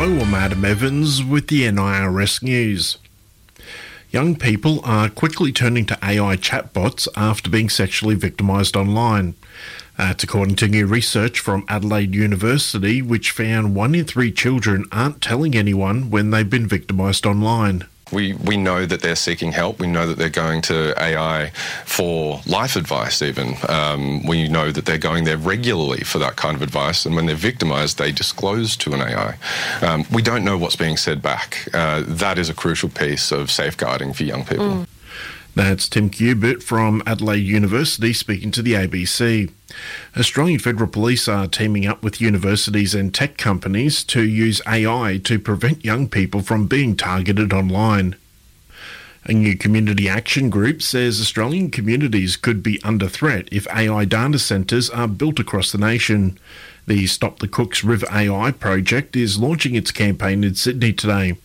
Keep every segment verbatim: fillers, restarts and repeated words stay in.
Hello, I'm Adam Evans with the N I R S News. Young people are quickly turning to A I chatbots after being sexually victimised online. That's according to new research from Adelaide University, which found one in three children aren't telling anyone when they've been victimised online. We we know that they're seeking help. We know that they're going to A I for life advice even. Um, we know that they're going there regularly for that kind of advice, and when they're victimised, they disclose to an A I. Um, we don't know what's being said back. Uh, that is a crucial piece of safeguarding for young people. Mm. That's Tim Cubitt from Adelaide University speaking to the A B C. Australian Federal Police are teaming up with universities and tech companies to use A I to prevent young people from being targeted online. A new community action group says Australian communities could be under threat if A I data centres are built across the nation. The Stop the Cooks River A I project is launching its campaign in Sydney today.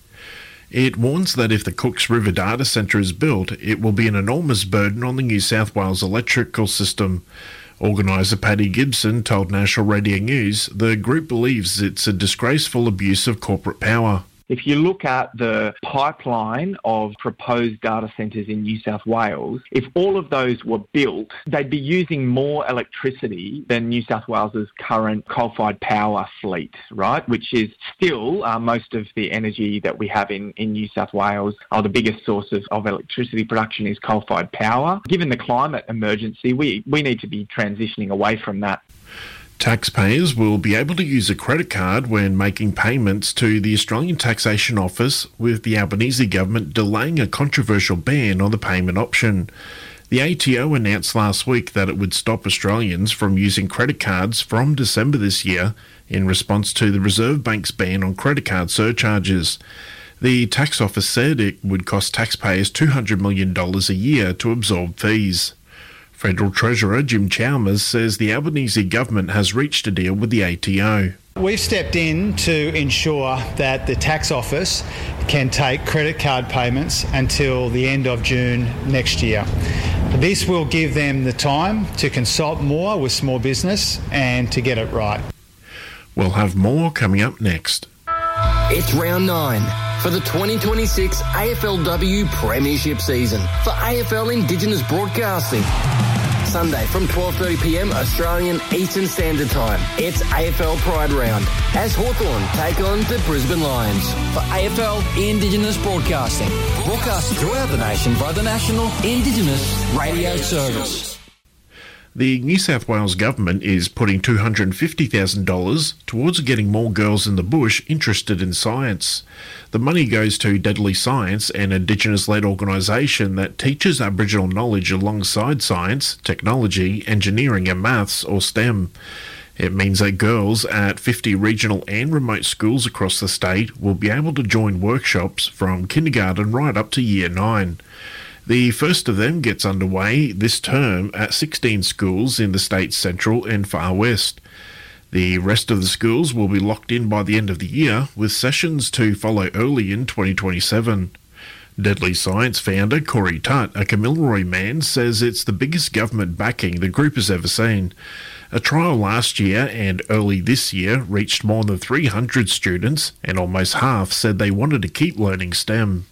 It warns that if the Cooks River data centre is built, it will be an enormous burden on the New South Wales electrical system. Organiser Paddy Gibson told National Radio News the group believes it's a disgraceful abuse of corporate power. If you look at the pipeline of proposed data centres in New South Wales, if all of those were built, they'd be using more electricity than New South Wales's current coal-fired power fleet, right? Which is still uh, most of the energy that we have in, in New South Wales. Uh, the biggest source of, of electricity production is coal-fired power. Given the climate emergency, we, we need to be transitioning away from that. Taxpayers will be able to use a credit card when making payments to the Australian Taxation Office, with the Albanese government delaying a controversial ban on the payment option. The A T O announced last week that it would stop Australians from using credit cards from December this year in response to the Reserve Bank's ban on credit card surcharges. The tax office said it would cost taxpayers two hundred million dollars a year to absorb fees. Federal Treasurer Jim Chalmers says the Albanese government has reached a deal with the A T O. We've stepped in to ensure that the tax office can take credit card payments until the end of June next year. This will give them the time to consult more with small business and to get it right. We'll have more coming up next. It's round nine for the twenty twenty-six A F L W Premiership season for A F L Indigenous Broadcasting. Sunday from twelve thirty p m Australian Eastern Standard Time. It's A F L Pride Round as Hawthorn take on the Brisbane Lions for A F L Indigenous Broadcasting. Broadcast throughout the nation by the National Indigenous Radio Service. The New South Wales government is putting two hundred fifty thousand dollars towards getting more girls in the bush interested in science. The money goes to Deadly Science, an Indigenous-led organisation that teaches Aboriginal knowledge alongside science, technology, engineering and maths, or STEM. It means that girls at fifty regional and remote schools across the state will be able to join workshops from kindergarten right up to year nine. The first of them gets underway this term at sixteen schools in the state's central and far west. The rest of the schools will be locked in by the end of the year, with sessions to follow early in twenty twenty-seven. Deadly Science founder Corey Tutt, a Kamilaroi man, says it's the biggest government backing the group has ever seen. A trial last year and early this year reached more than three hundred students, and almost half said they wanted to keep learning STEM.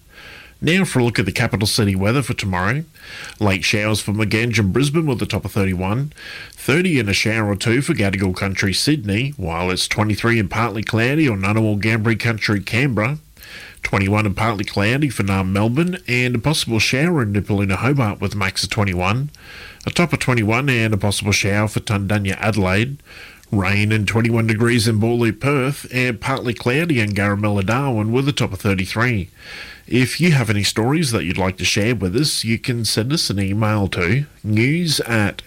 Now for a look at the capital city weather for tomorrow. Late showers for Maganj and Brisbane with a top of thirty-one. thirty and a shower or two for Gadigal Country, Sydney, while it's twenty-three and partly cloudy on Ngunnawal Gambri Country, Canberra. twenty-one and partly cloudy for Naarm, Melbourne, and a possible shower in Nipaluna, Hobart with a max of twenty-one. A top of twenty-one and a possible shower for Tundunya, Adelaide. Rain and twenty-one degrees in Borloo, Perth, and partly cloudy in Garamella, Darwin with a top of thirty-three. If you have any stories that you'd like to share with us, you can send us an email to news at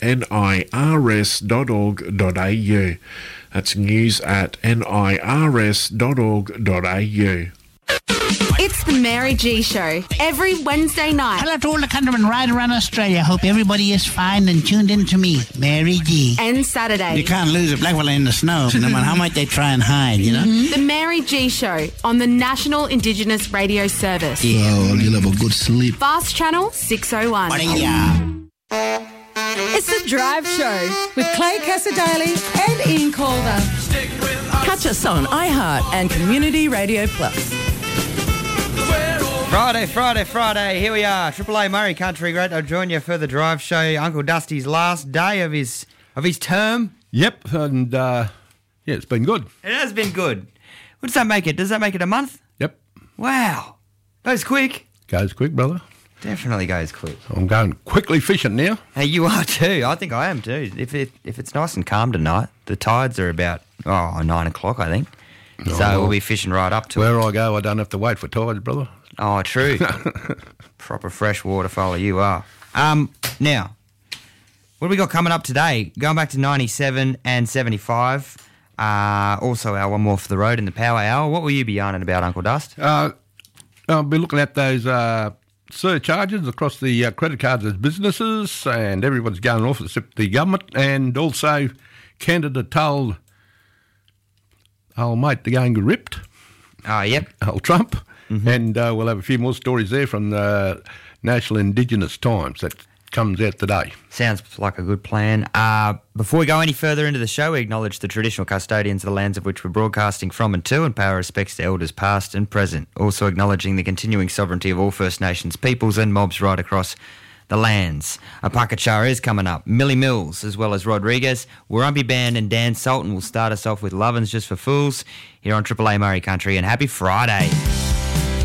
nirs dot org dot a u. That's news at nirs dot org dot a u. It's the Mary G Show, every Wednesday night. Hello to all the countrymen right around Australia. Hope everybody is fine and tuned in to me, Mary G. And Saturday. You can't lose a black fella in the snow, no matter how much they try and hide, you know? Mm-hmm. The Mary G Show on the National Indigenous Radio Service. Yeah. Oh, you'll have a good sleep. Fast Channel six oh one. It's the Drive Show with Clay Casadale and Ian Calder. Stick with Catch us on iHeart and Community Radio Plus. Friday, Friday, Friday. Here we are, Triple A Murray Country. Great to join you for the drive show. Uncle Dusty's last day of his of his term. Yep, and uh, yeah, it's been good. It has been good. What does that make it? Does that make it a month? Yep. Wow. Goes quick. Goes quick, brother. Definitely goes quick. I'm going quickly fishing now. Hey, you are too. I think I am too. If it if it's nice and calm tonight, the tides are about oh nine o'clock, I think. Oh, so we'll be fishing right up to where it. I go, I don't have to wait for tides, brother. Oh, true. Proper freshwater fella you are. Um, now, what have we got coming up today? Going back to ninety-seven and seventy-five. Uh, also our One More for the Road in the Power Hour. What will you be yarning about, Uncle Dust? Uh, I'll be looking at those uh, surcharges across the uh, credit cards as businesses, and everyone's going off except the government. And also, Canada told old mate they're going ripped. Oh, yep. Old Trump. Mm-hmm. And uh, we'll have a few more stories there from the National Indigenous Times that comes out today. Sounds like a good plan. Uh, before we go any further into the show, we acknowledge the traditional custodians of the lands of which we're broadcasting from and to, and pay our respects to elders past and present. Also acknowledging the continuing sovereignty of all First Nations peoples and mobs right across the lands. Apakachara is coming up. Millie Mills, as well as Rodriguez. Warumpi Band and Dan Sultan will start us off with Lovin's Just for Fools here on Triple A Murray Country, and happy Friday.